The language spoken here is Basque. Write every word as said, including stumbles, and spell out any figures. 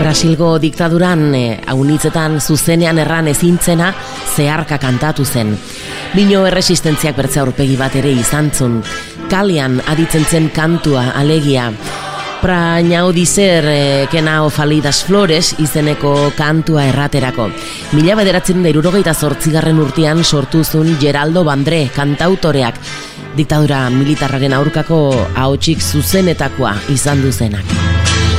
Brasilgo diktaduran haunitzetan zuzenean erran ezintzena zeharka kantatu zen. Bino erresistentziak bertze aurpegi bat ere izan zun. Kalean aditzen zen kantua alegia. Prañao dizer eh, kenao falidas flores izeneko kantua erraterako. Mila bederatzen da hirurogeita zortzigarren urtean sortu zuen Geraldo Bandre kantautoreak. Diktadura militarraren aurkako ahotsik zuzenetakoa izan du zenak.